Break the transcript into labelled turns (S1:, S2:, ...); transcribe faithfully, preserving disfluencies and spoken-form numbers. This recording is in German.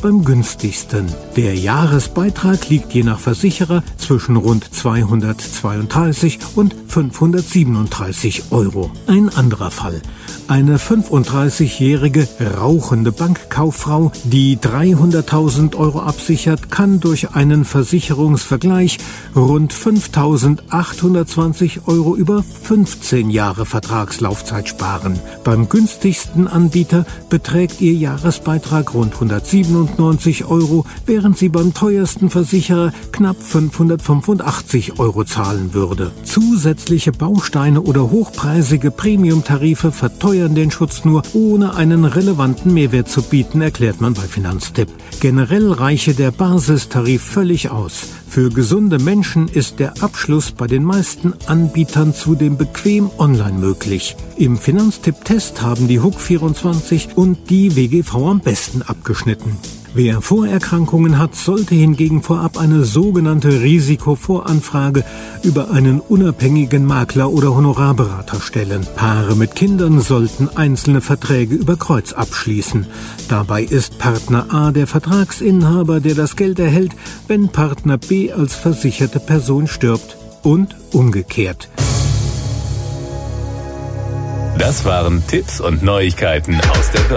S1: beim günstigsten. Der Jahresbeitrag liegt je nach Versicherer zwischen rund zweihundertzweiunddreißig und fünfhundertsiebenunddreißig Euro. Ein anderer Fall. Eine fünfunddreißigjährige rauchende Bankkauffrau, die dreihunderttausend Euro absichert, kann durch einen Versicherungsvergleich rund fünftausendachthundertzwanzig Euro über fünfzehn Jahre Vertragslaufzeit sparen. Beim günstigsten Anbieter beträgt ihr Jahresbeitrag rund hundertsiebenundneunzig Euro, während sie beim teuersten Versicherer knapp fünfhundertfünfundachtzig Euro zahlen würde. Zusätzliche Bausteine oder hochpreisige Premium-Tarife verteuern den Schutz nur, ohne einen relevanten Mehrwert zu bieten, erklärt man bei Finanztipp. Generell reiche der Basistarif völlig aus. Für gesunde Menschen ist der Abschluss bei den meisten Anbietern zudem bequem online möglich. Im Finanztipp-Test haben die H U K vierundzwanzig und die W G V am besten abgeschnitten. Wer Vorerkrankungen hat, sollte hingegen vorab eine sogenannte Risikovoranfrage über einen unabhängigen Makler oder Honorarberater stellen. Paare mit Kindern sollten einzelne Verträge über Kreuz abschließen. Dabei ist Partner A der Vertragsinhaber, der das Geld erhält, wenn Partner B als versicherte Person stirbt, und umgekehrt.
S2: Das waren Tipps und Neuigkeiten aus der